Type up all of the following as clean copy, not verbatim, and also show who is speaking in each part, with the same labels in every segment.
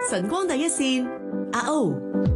Speaker 1: 晨光第一線，阿歐。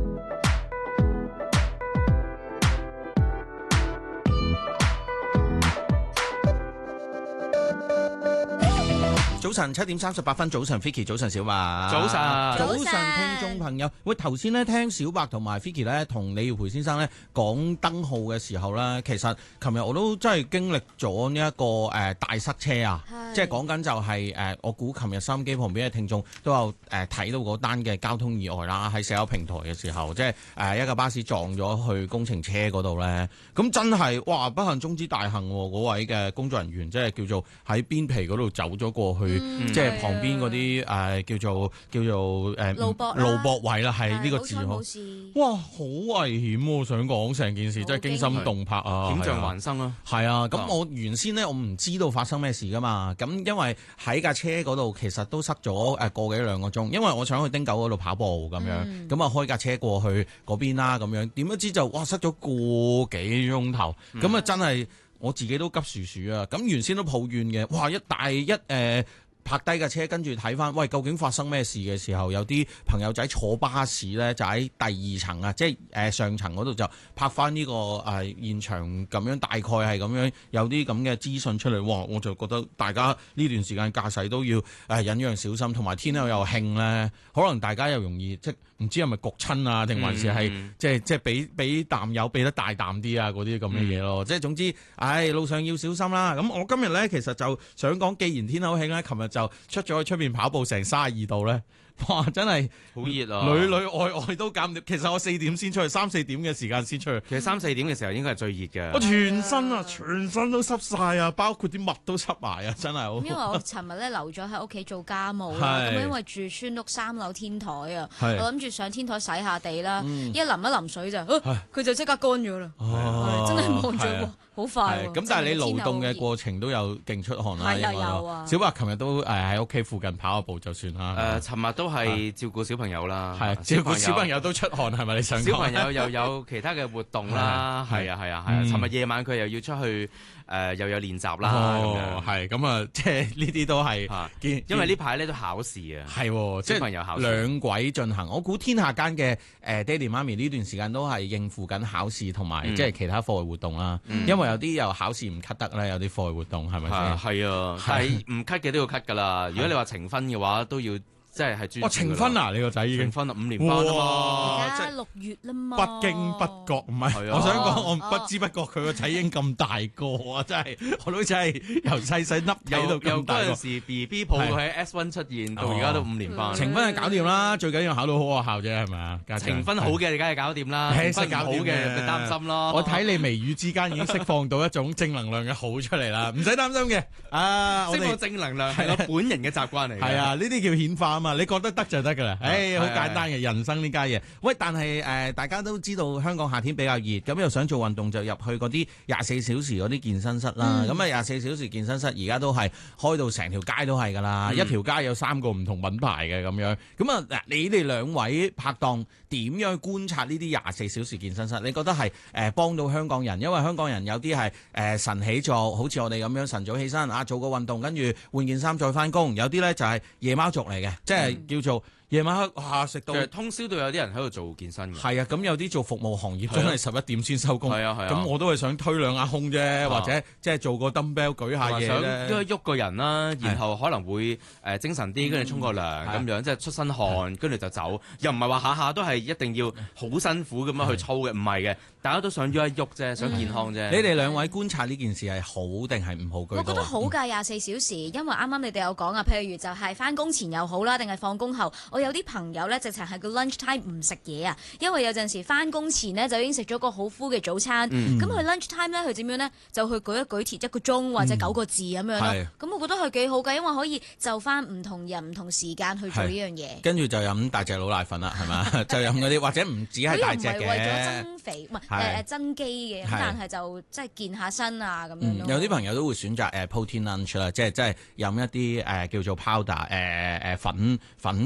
Speaker 2: 早晨7:38，早晨 Vicky， 早晨小白，
Speaker 3: 早晨，
Speaker 2: 聽眾朋友，喂，頭先咧聽小白同埋 Vicky 咧同李耀培先生咧講燈號嘅時候咧，其實琴日我都真係經歷咗呢一個大塞車啊，即係講緊就係我估琴日收音機旁邊嘅聽眾都有睇到嗰單嘅交通意外啦，喺社交平台嘅時候，即係一架巴士撞咗去工程車嗰度咧，咁真係哇不幸中之大幸喎，嗰位嘅工作人員即係叫做喺邊皮嗰度走咗過去。即係旁邊嗰啲叫做
Speaker 4: 路
Speaker 2: 駁位啦，係呢個字好。哇，好危險喎！我想講成件事真係驚心動魄啊，
Speaker 3: 險象環生啊。
Speaker 2: 係啊，咁我原先呢，我唔知道發生咩事噶嘛。咁因為喺架車嗰度其實都塞咗個幾兩個鐘，因為我想去汀九嗰度跑步咁樣，咁啊開架車過去嗰邊啦咁樣，點不知就哇塞咗個幾鐘頭，咁啊真係我自己都急薯薯啊！咁原先都抱怨嘅，哇拍低架車，跟住睇翻，喂，究竟發生咩事嘅時候，有啲朋友仔坐巴士呢，就喺第二層啊，即係上層嗰度就拍翻呢個現場咁樣，大概係咁樣，有啲咁嘅資訊出嚟，哇！我就覺得大家呢段時間駕駛都要忍讓小心，同埋天又興呢，可能大家又容易即唔知係咪焗親啊，定還是係即係俾啖油俾得大啖啲啊，嗰啲咁嘅嘢咯。即係總之，路上要小心啦。咁我今日呢，其實就想講，既然天口興呢，琴日就出咗去出面跑步成32度咧，哇！真係
Speaker 3: 好熱啊，
Speaker 2: 裏裏外都減唔掂。其實我4點先出去，3、4點嘅時間先出去。
Speaker 3: 其實3、4點嘅時候應該係最熱嘅。
Speaker 2: 我全身都濕晒啊，包括啲襪都濕埋啊，真係好。
Speaker 4: 因為我尋日咧留咗喺屋企做家務啦，咁因為住村屋3樓天台啊，我諗住上天台洗下地啦，一淋水就，佢就即刻乾咗啦，真係望住好快。咁
Speaker 2: 但係你勞動嘅過程都有勁出汗啦，
Speaker 4: 有啊。
Speaker 2: 小白琴日都喺屋企附近跑下步就算啦。
Speaker 3: 尋日都係照顧小朋友啦，
Speaker 2: 照顧小朋友都出汗係咪？你想講？
Speaker 3: 小朋友又有其他嘅活動啦，係啊。尋日夜晚佢又要出去又有練習啦，
Speaker 2: 係咁啊，即係呢啲都係
Speaker 3: 因為呢排咧都考試啊，
Speaker 2: 係即係
Speaker 3: 小朋友考試
Speaker 2: 兩軌進行。我估天下間嘅爹哋媽咪呢段時間都係應付緊考試同埋即係其他課外活動啦，因為有啲又考試唔 cut 得咧，有啲課外活動係咪先？
Speaker 3: 係啊，但係唔 cut 嘅都要 cut 噶啦。如果你話呈分嘅話，都要即係專注。
Speaker 2: 呈分啊！你個仔已經
Speaker 3: 呈分啦，5年班啊嘛，
Speaker 4: 而家6月啦嘛，
Speaker 2: 不經不覺唔係。我想講，我不知不覺佢個仔已經咁大個啊！真係，我都真係由細細粒睇到咁大個。
Speaker 3: 由嗰陣時 BB 抱佢喺 S1 出現，到而家都5年班。
Speaker 2: 呈分係搞掂啦，最緊要考到好學校啫，係咪啊？
Speaker 3: 呈分好嘅，你梗係搞掂啦。呈分唔好嘅，你擔心咯。
Speaker 2: 我睇你眉宇之間已經釋放到一種正能量嘅好出嚟啦，唔使擔心嘅。
Speaker 3: 釋放正能量係我本人嘅習慣嚟。
Speaker 2: 係啊，呢啲叫顯化啊嘛，你覺得得就得噶啦。好簡單嘅人生呢家嘢。喂，但係大家都知道香港夏天比較熱，咁又想做運動就入去嗰啲24小時嗰啲健身室啦。咁啊24小時健身室而家都係開到成條街都係噶啦，一條街有3個唔同品牌嘅咁樣。咁啊，你哋兩位拍檔點樣去觀察呢啲24小時健身室？你覺得係幫到香港人？因為香港人有啲係晨起作，好似我哋咁樣晨早起身啊，做個運動，跟住換件衫再翻工。有啲咧就係夜貓族嚟嘅，即係叫做夜晚黑食到，
Speaker 3: 其實通宵都有啲人喺度做健身嘅。
Speaker 2: 係啊，咁有啲做服務行業真係11點先收工。係啊，咁我都係想推兩下胸啫，或者即係做個 dumbbell 舉下嘢咧。
Speaker 3: 想喐個人啦，然後可能會精神啲，跟住沖個涼咁樣，即係出身汗，跟住就走。又唔係話下下都係一定要好辛苦咁樣去操嘅，唔係嘅。大家都想喐一喐啫，想健康啫。
Speaker 2: 你哋兩位觀察呢件事係好定係唔好居多？
Speaker 4: 我覺得好㗎，24小時，因為啱啱你哋有講啊，譬如就係翻工前又好啦，定係放工後。我有啲朋友咧，直情係個 lunch time 唔食嘢啊，因為有陣時翻工前呢，就已經食咗個好 full 嘅早餐，咁佢 lunch time 咧，佢點樣咧就去舉一舉鐵1個鐘或者9個字咁樣咯。咁我覺得係幾好㗎，因為可以就翻唔同人唔同時間去做呢樣嘢。
Speaker 2: 跟住就飲大隻佬奶粉啦，係嘛？就飲嗰啲或者唔止係大隻嘅。佢又唔係為咗
Speaker 4: 增肥，唔係增肌嘅，但係就即係健下身啊咁樣咯。
Speaker 2: 有啲朋友都會選擇protein lunch 啦，即係飲一啲叫做 powder 粉狀，即係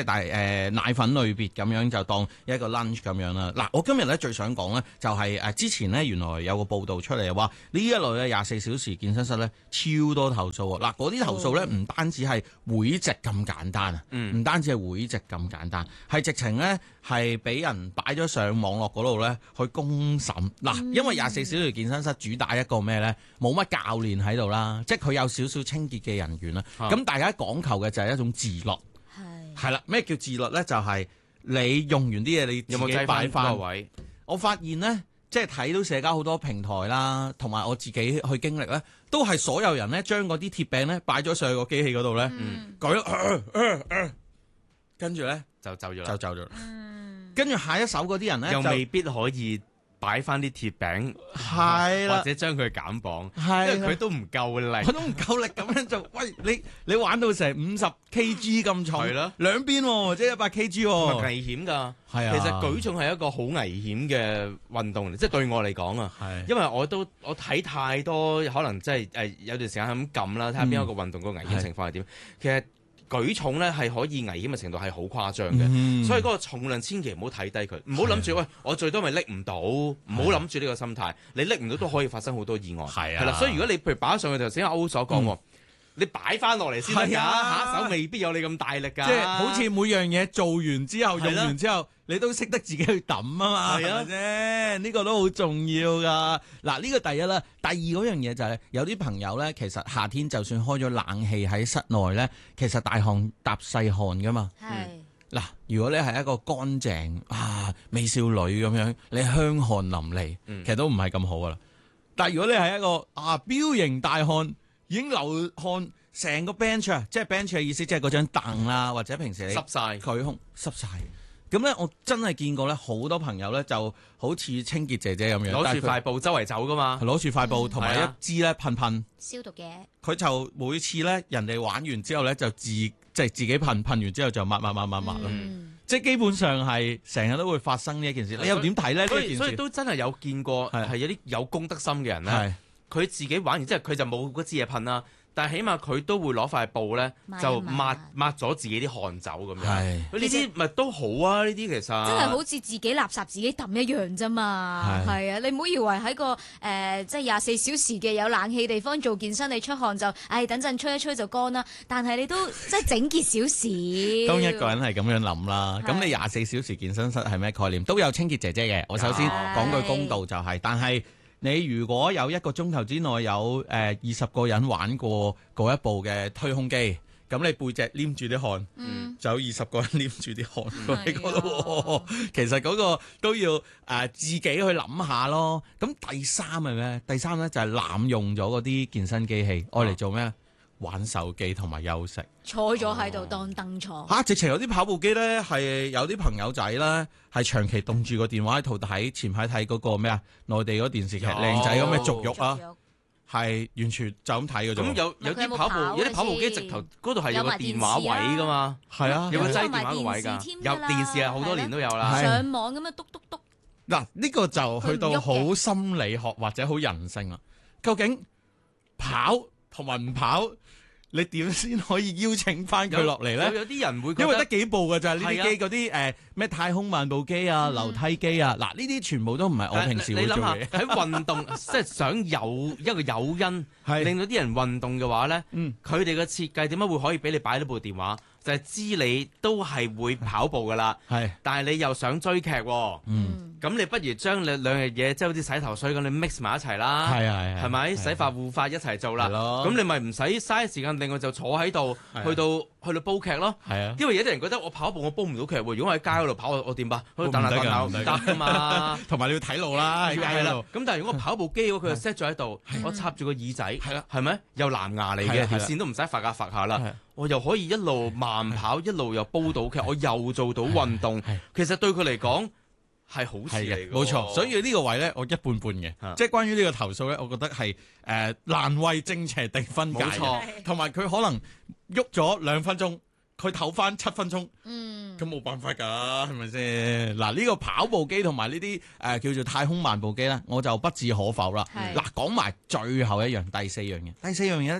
Speaker 2: 係奶粉類別咁樣就當一個 lunch 咁樣啦。嗱，我今日咧最想講咧就係之前咧原來有個報道出嚟話呢一類嘅24小時健身室咧超多投訴喎。嗱，嗰啲投訴咧唔單止係會籍咁簡單啊，唔單止係會籍咁簡單，係直情咧係俾人擺咗上網絡嗰度咧去公審。嗱，因為24小時健身室主打一個咩咧？冇乜教練喺度啦，即係佢有少少清潔嘅人員啦。咁大家講求嘅就係一種自律。係啦，咩叫自律咧？就係你用完啲嘢，你自己擺翻位。我發現咧，即係睇到社交好多平台啦，同埋我自己去經歷咧，都係所有人咧將嗰啲鐵餅咧擺咗上去個機器嗰度咧，舉，跟住咧就走咗，跟住下一手嗰啲人咧
Speaker 3: 又未必可以擺翻啲鐵餅，
Speaker 2: 係啦，
Speaker 3: 或者將佢減磅，
Speaker 2: 係
Speaker 3: 因為佢都唔夠力，
Speaker 2: 咁樣做。喂，你玩到成50 kg 咁重，係啦，兩邊即係100 kg，
Speaker 3: 危險㗎。
Speaker 2: 係啊，
Speaker 3: 其實舉重係一個好危險嘅運動嚟，即係對我嚟講啊，因為我睇太多，可能即係有段時間咁撳啦，睇下邊一個運動個危險情況係點。其實舉重咧係可以危險嘅程度係好誇張嘅，所以嗰個重量千祈唔好睇低佢，唔好諗住喂我最多咪拎唔到，唔好諗住呢個心態，你拎唔到都可以發生好多意外。係啦，所以如果你譬如擺上去頭先阿歐所講，你擺翻落嚟先得㗎，下一手未必有你咁大力㗎。
Speaker 2: 即係好似每樣嘢做完之後用完之後，你都識得自己去揼啊嘛，係咪先？呢個都好重要噶。嗱，呢個第一啦，第二嗰樣嘢就係有啲朋友咧，其實夏天就算開咗冷氣喺室內咧，其實大汗搭細汗噶嘛。係嗱，如果你係一個乾淨美少女咁樣，你香汗淋漓，其實都唔係咁好噶啦。但係如果你係一個彪形大漢，已經流汗成個 bench 啊，即係 bench 嘅意思，即係嗰張凳啦，或者平時你
Speaker 3: 濕晒
Speaker 2: 佢空濕晒。咁咧，我真係見過咧，好多朋友咧就好似清潔姐姐咁樣，
Speaker 3: 攞住塊布周圍走噶嘛，
Speaker 2: 攞住塊布同埋一支咧噴
Speaker 4: 消毒嘅。佢
Speaker 2: 就每次咧人哋玩完之後咧就自己噴完之後就抹咯。即係基本上係成日都會發生呢一件事。你又點睇咧？
Speaker 3: 所以都真係有見過係有啲有公德心嘅人咧，佢自己玩完之後佢就冇嗰支嘢噴啦。但係起碼佢都會攞塊布咧，就抹咗自己啲汗走咁樣。呢啲咪都好啊！呢啲其實
Speaker 4: 真係好似自己垃圾自己抌一樣啫嘛。係啊，你唔好以為喺個即係24小時嘅有冷氣地方做健身，你出汗就等陣吹一吹就乾啦。但係你都即係整潔少少。
Speaker 2: 當一個人係咁樣諗啦，咁你24小時健身室係咩概念？都有清潔姐姐嘅。我首先講句公道就係，但係你如果有1個鐘頭之內有20個人玩過嗰一部嘅推胸機，咁你背脊黏住啲汗，就有20個人黏住啲汗喺嗰度。其實嗰個都要自己去諗下咯。咁第三係咩？第三咧就係濫用咗嗰啲健身機器，愛嚟做咩？玩手機同埋休息，
Speaker 4: 坐咗喺度當凳坐。
Speaker 2: 直情有啲跑步機咧，係有啲朋友仔咧，係長期凍住個電話喺度睇。前排睇嗰個咩內地嗰電視劇，靚仔咁嘅足浴啊，係完全就咁睇嘅啫。咁
Speaker 3: 有啲跑步機直頭嗰度係有個電話位噶嘛，係啊，有個擠電話個位㗎，有電視啊，好多年都有啦。
Speaker 4: 上網咁樣篤篤篤。
Speaker 2: 嗱，呢個就去到好心理學或者好人性啦。究竟跑同埋唔跑，你點先可以邀請翻佢落嚟咧？
Speaker 3: 有啲人會覺得，
Speaker 2: 因為得幾部㗎咋呢啲機，嗰啲咩太空漫步機啊、樓梯機啊，嗱呢啲全部都唔係我平時會做嘅。
Speaker 3: 喺運動即係想有一個誘因，令到啲人運動嘅話咧，佢哋嘅設計點解會可以俾你擺呢部電話？就係知你都係會跑步噶啦，但係你又想追劇，咁你不如將你兩樣嘢，即係好似洗頭水咁，你 mix 埋一齊啦，係咪？洗髮護髮一齊做啦，咁你咪唔使嘥時間，另外就坐喺度，去到煲劇咯。因為有啲人覺得我跑步我煲唔到劇喎，如果我喺街嗰度跑我點啊？去等下唔得噶嘛，
Speaker 2: 同埋你要睇路啦喺街度。
Speaker 3: 咁但係如果我跑步機佢就 set 咗喺度，我插住個耳仔，係咪？有藍牙嚟嘅，條線都唔使發下啦。我又可以一路慢跑，一路又煲到劇，我又做到運動。其實對佢嚟講係好事嚟嘅，
Speaker 2: 冇錯。所以呢個位咧，我一半半嘅，即係關於呢個投訴咧，我覺得係難為正邪定分界。冇錯，同埋佢可能喐咗2分鐘，佢唞翻7分鐘，咁冇辦法㗎，係咪先？嗱，呢個跑步機同埋呢啲叫做太空漫步機咧，我就不置可否啦。嗱，講埋最後一樣，第四樣嘢咧就係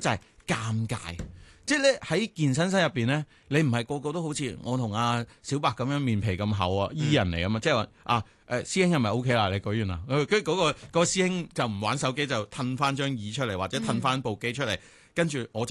Speaker 2: 尷尬。即係咧喺健身室入邊咧，你唔係個個都好似我同阿小白咁樣面皮咁厚啊，E 人嚟啊嘛，即係話師兄係咪 OK 啦？你舉完啦，跟住嗰個師兄就唔玩手機，就褪翻張椅出嚟或者褪翻部機出嚟，跟住我就